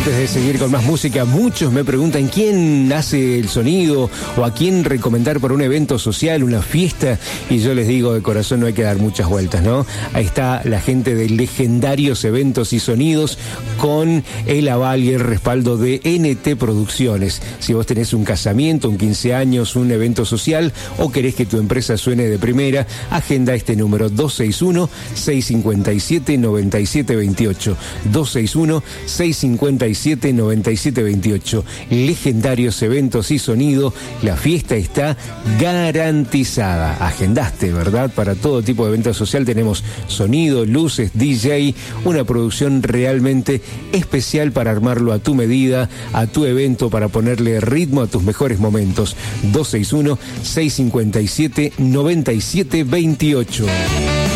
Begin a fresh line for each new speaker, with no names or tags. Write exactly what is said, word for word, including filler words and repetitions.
Antes de seguir con más música, muchos me preguntan quién hace el sonido o a quién recomendar para un evento social, una fiesta, y yo les digo de corazón, no hay que dar muchas vueltas, ¿no? Ahí está la gente de Legendarios Eventos y Sonidos con el aval y el respaldo de N T Producciones. Si vos tenés un casamiento, un quince años, un evento social o querés que tu empresa suene de primera, agenda este número dos seis uno, seis cinco siete, nueve siete dos ocho, dos seis uno, seis cinco siete, nueve siete dos ocho. Legendarios Eventos y Sonido, la fiesta está garantizada. Agendaste, ¿verdad? Para todo tipo de evento social tenemos sonido, luces, D J, una producción realmente especial para armarlo a tu medida, a tu evento, para ponerle ritmo a tus mejores momentos. dos seis uno, seis cinco siete, nueve siete dos ocho.